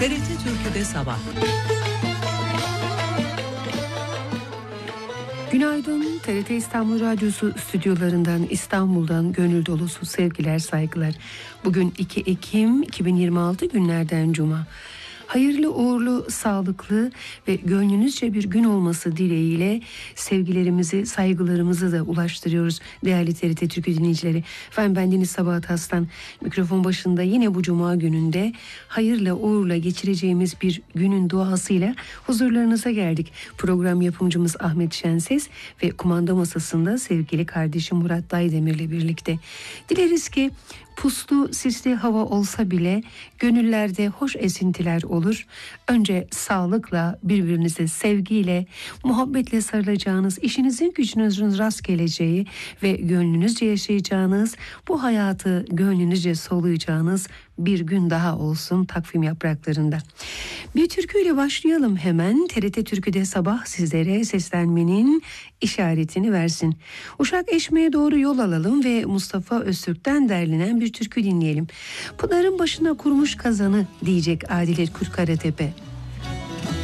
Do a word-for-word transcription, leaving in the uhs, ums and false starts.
T R T Türkü'de sabah. Günaydın. T R T İstanbul Radyosu stüdyolarından, İstanbul'dan gönül dolusu sevgiler, saygılar. Bugün iki Ekim iki bin yirmi altı günlerden Cuma. Hayırlı, uğurlu, sağlıklı ve gönlünüzce bir gün olması dileğiyle sevgilerimizi, saygılarımızı da ulaştırıyoruz değerli T R T Türkü dinleyicileri. Efendim, ben Deniz Sabahat Aslan. Mikrofon başında yine bu cuma gününde hayırla, uğurla geçireceğimiz bir günün duasıyla huzurlarınıza geldik. Program yapımcımız Ahmet Şenses ve kumanda masasında sevgili kardeşim Murat Daydemir'le birlikte. Dileriz ki puslu, sisli hava olsa bile gönüllerde hoş esintiler olur. Önce sağlıkla, birbirinize sevgiyle, muhabbetle sarılacağınız, işinizin gücünüzün rast geleceği ve gönlünüzce yaşayacağınız, bu hayatı gönlünüzce soluyacağınız bir gün daha olsun takvim yapraklarında. Bir türküyle başlayalım hemen. T R T Türkü'de sabah sizlere seslenmenin işaretini versin. Uşak Eşme'ye doğru yol alalım ve Mustafa Öztürk'ten derlenen bir türkü dinleyelim. Pınar'ın başına kurmuş kazanı diyecek Adile Kurtkaratepe.